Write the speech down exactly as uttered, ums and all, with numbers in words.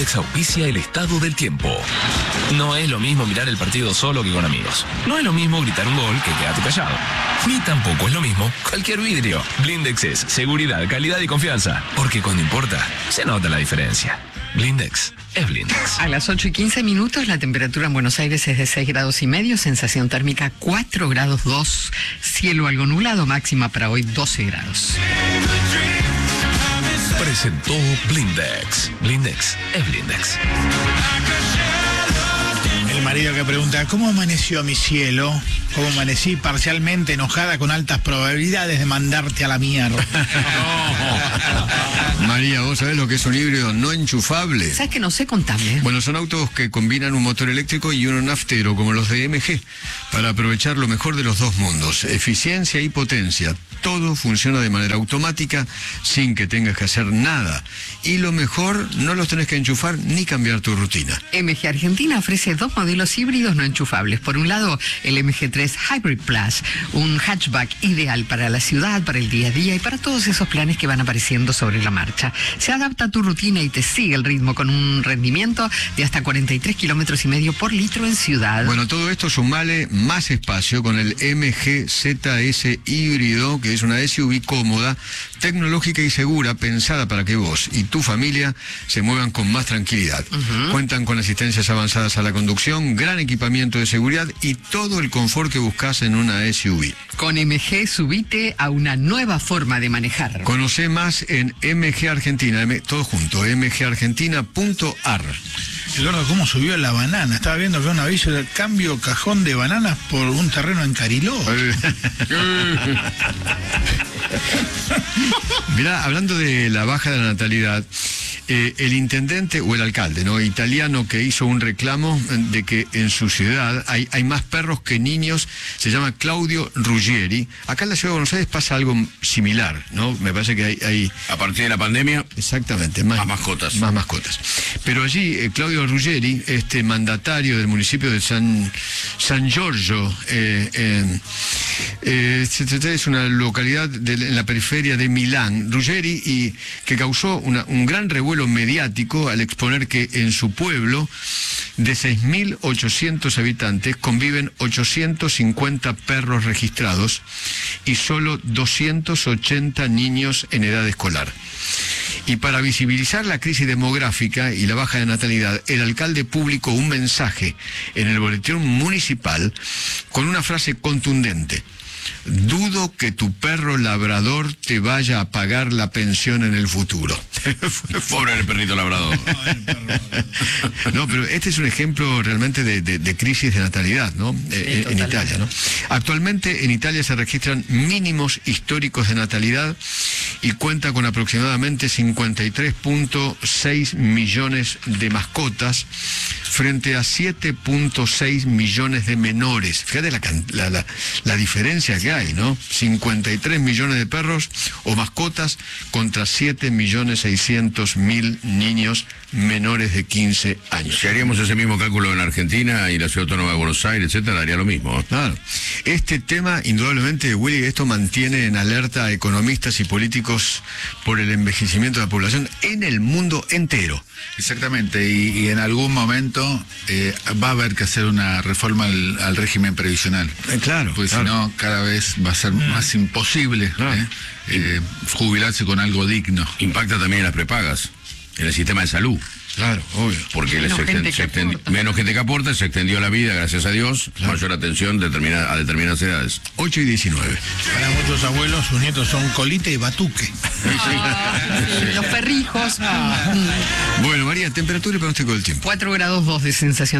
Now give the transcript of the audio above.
Blindex auspicia el estado del tiempo. No es lo mismo mirar el partido solo que con amigos. No es lo mismo gritar un gol que quedarte callado. Ni tampoco es lo mismo cualquier vidrio. Blindex es seguridad, calidad y confianza. Porque cuando importa, se nota la diferencia. Blindex es Blindex. A las ocho y quince minutos, la temperatura en Buenos Aires es de seis grados y medio, sensación térmica cuatro grados dos, cielo algo nublado, máxima para hoy doce grados. Presentó Blindex. Blindex es Blindex. El marido que pregunta, ¿cómo amaneció mi cielo? ¿Cómo amanecí? Parcialmente enojada con altas probabilidades de mandarte a la mierda. María, ¿vos sabés lo que es un híbrido no enchufable? ¿Sabes que no sé? Contame. Bueno, son autos que combinan un motor eléctrico y uno naftero, como los de M G, para aprovechar lo mejor de los dos mundos, eficiencia y potencia. Todo funciona de manera automática, sin que tengas que hacer nada. Y lo mejor, no los tenés que enchufar ni cambiar tu rutina. M G Argentina ofrece dos modelos híbridos no enchufables. Por un lado, el M G tres Hybrid Plus, un hatchback ideal para la ciudad, para el día a día y para todos esos planes que van apareciendo sobre la marcha. Se adapta a tu rutina y te sigue el ritmo con un rendimiento de hasta cuarenta y tres kilómetros y medio por litro en ciudad. Bueno, todo esto sumale más espacio con el M G Z S híbrido, que es una S U V cómoda, tecnológica y segura, pensada para que vos y tu familia se muevan con más tranquilidad. Uh-huh. Cuentan con asistencias avanzadas a la conducción, gran equipamiento de seguridad y todo el confort que buscas en una S U V. Con M G subite a una nueva forma de manejar. Conoce más en M G Argentina, M, todo junto, m g argentina punto a r. El gordo, ¿cómo subió la banana? Estaba viendo que un aviso de cambio cajón de bananas por un terreno en Cariló. Mirá, hablando de la baja de la natalidad, eh, el intendente o el alcalde, ¿no?, italiano, que hizo un reclamo de que en su ciudad hay, hay más perros que niños, se llama Claudio Ruggieri. Acá en la ciudad de Buenos Aires pasa algo similar, ¿no? Me parece que hay... hay... A partir de la pandemia... Exactamente. Más, más mascotas. Más mascotas. Pero allí, eh, Claudio Ruggieri, este mandatario del municipio de San, San Giorgio, eh, eh, eh, es una localidad de, en la periferia de Milán, Ruggieri, y que causó una, un gran revuelo mediático al exponer que en su pueblo de seis mil ochocientos habitantes conviven ochocientos cincuenta perros registrados y solo doscientos ochenta niños en edad escolar. Y para visibilizar la crisis demográfica y la baja de natalidad, el alcalde publicó un mensaje en el boletín municipal con una frase contundente: dudo que tu perro labrador te vaya a pagar la pensión en el futuro. Pobre el perrito labrador. No, pero este es un ejemplo realmente de, de, de crisis de natalidad, ¿no? Sí, eh, en Italia, ¿no? Actualmente en Italia se registran mínimos históricos de natalidad y cuenta con aproximadamente cincuenta y tres punto seis millones de mascotas frente a siete punto seis millones de menores. Fíjate la, la, la, la diferencia que hay, ¿no? cincuenta y tres millones de perros o mascotas contra siete millones seiscientos mil niños menores de quince años. Si haríamos ese mismo cálculo en Argentina y la Ciudad Autónoma de Buenos Aires, etcétera, daría lo mismo, ¿eh? Claro. Este tema, indudablemente, Willy, esto mantiene en alerta a economistas y políticos por el envejecimiento de la población en el mundo entero. Exactamente, y, y en algún momento eh, va a haber que hacer una reforma al, al régimen previsional. Eh, claro. Porque claro. si no, cada vez va a ser más imposible Claro. eh, eh, jubilarse con algo digno. Impacta también en las prepagas, en el sistema de salud. Claro, obvio. Porque Menos se gente exten- se que extendi- aporta. menos gente que aporta, se extendió la vida, gracias a Dios, Claro. mayor atención determina- a determinadas edades. ocho y diecinueve. Para muchos abuelos, sus nietos son colita y batuque. Ah, sí, los perrijos. Bueno, María, temperatura y pronóstico del tiempo. cuatro grados dos de sensación